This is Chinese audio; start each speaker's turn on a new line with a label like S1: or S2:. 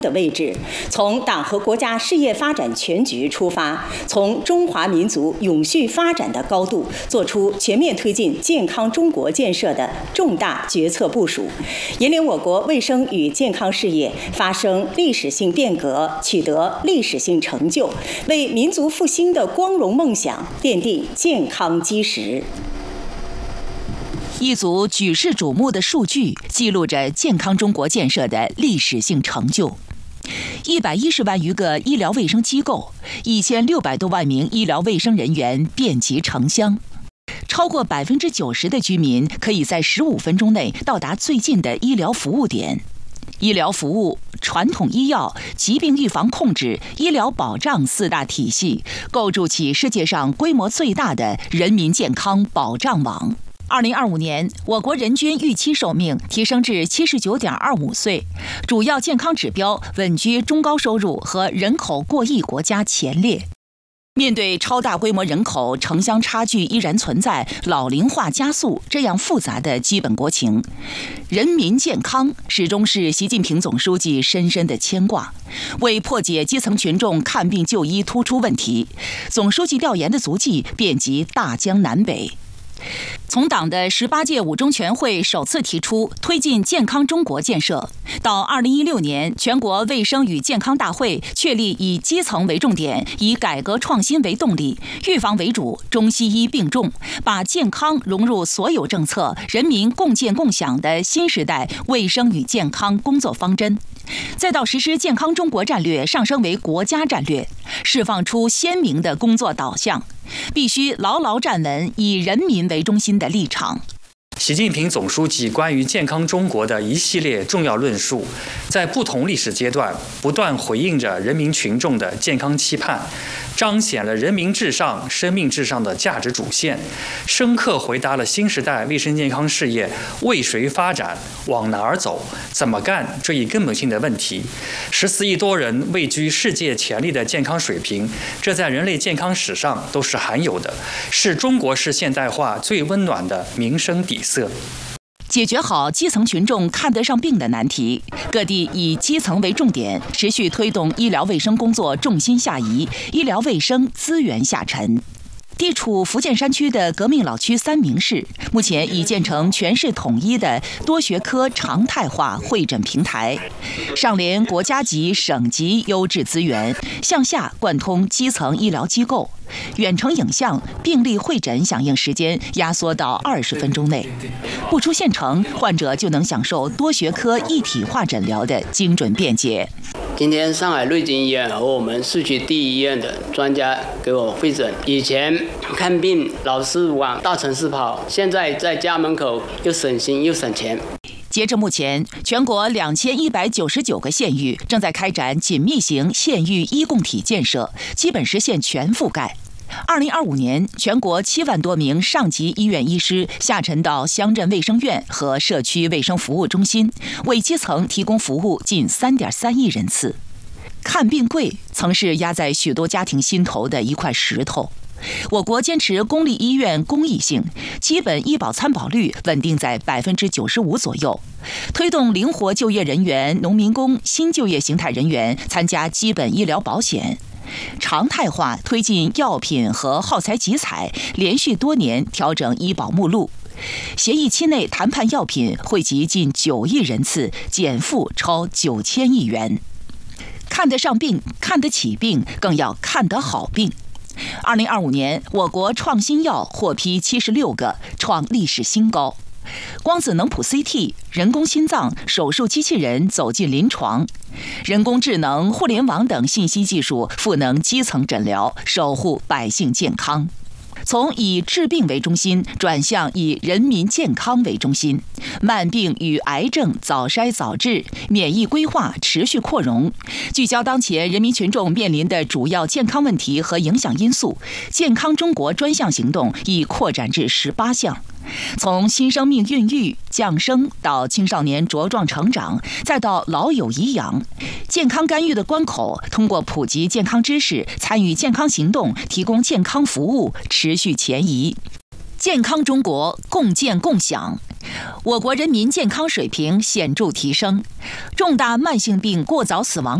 S1: 的位置，从党和国家事业发展全局出发，从中华民族永续发展的高度，做出全面推进健康中国建设的重大决策部署，引领我国卫生与健康事业发生历史性变革，取得历史性成就，为民族复兴的光荣梦想奠定健康基石。
S2: 一组举世瞩目的数据，记录着健康中国建设的历史性成就。110万余个医疗卫生机构，1600多万名医疗卫生人员遍及城乡，超过90%的居民可以在15分钟内到达最近的医疗服务点。医疗服务、传统医药、疾病预防控制、医疗保障4大体系，构筑起世界上规模最大的人民健康保障网。2025年，我国人均预期寿命提升至79.25岁，主要健康指标稳居中高收入和人口过亿国家前列。面对超大规模人口城乡差距依然存在、老龄化加速这样复杂的基本国情，人民健康始终是习近平总书记深深的牵挂。为破解基层群众看病就医突出问题，总书记调研的足迹遍及大江南北。从党的18届五中全会首次提出推进健康中国建设，到2016年全国卫生与健康大会确立以基层为重点、以改革创新为动力、预防为主、中西医并重，把健康融入所有政策、人民共建共享的新时代卫生与健康工作方针，再到实施健康中国战略上升为国家战略，释放出鲜明的工作导向，必须牢牢站稳以人民为中心的立场。
S3: 习近平总书记关于健康中国的一系列重要论述，在不同历史阶段不断回应着人民群众的健康期盼，彰显了人民至上、生命至上的价值主线，深刻回答了新时代卫生健康事业为谁发展、往哪儿走、怎么干这一根本性的问题。14亿多人位居世界前列的健康水平，这在人类健康史上都是罕有的，是中国式现代化最温暖的民生底色。
S2: 解决好基层群众看得上病的难题，各地以基层为重点，持续推动医疗卫生工作重心下移，医疗卫生资源下沉。地处福建山区的革命老区三明市，目前已建成全市统一的多学科常态化会诊平台，上联国家级、省级优质资源，向下贯通基层医疗机构。远程影像病例会诊响应时间压缩到20分钟内，不出县城，患者就能享受多学科一体化诊疗的精准便捷。
S4: 今天上海瑞金医院和我们市区第一医院的专家给我会诊，以前看病老是往大城市跑，现在在家门口又省心又省钱。
S2: 截至目前，全国2199个县域正在开展紧密型县域医共体建设，基本实现全覆盖。2025年，全国7万多名上级医院医师下沉到乡镇卫生院和社区卫生服务中心，为基层提供服务近3.3亿人次。看病贵曾是压在许多家庭心头的一块石头。我国坚持公立医院公益性，基本医保参保率稳定在95%左右，推动灵活就业人员、农民工、新就业形态人员参加基本医疗保险，常态化推进药品和耗材集采，连续多年调整医保目录。协议期内谈判药品惠及近9亿人次，减负超9000亿元。看得上病、看得起病，更要看得好病。2025年，我国创新药获批76个，创历史新高。光子能谱 CT、人工心脏、手术机器人走进临床，人工智能、互联网等信息技术赋能基层诊疗，守护百姓健康。从以治病为中心转向以人民健康为中心，慢病与癌症早筛早治，免疫规划持续扩容，聚焦当前人民群众面临的主要健康问题和影响因素，健康中国专项行动已扩展至18项。从新生命孕育、降生到青少年茁壮成长，再到老有颐养，健康干预的关口，通过普及健康知识、参与健康行动、提供健康服务，持续前移。健康中国共建共享， 我国人民健康水平显著提升，重大慢性病过早死亡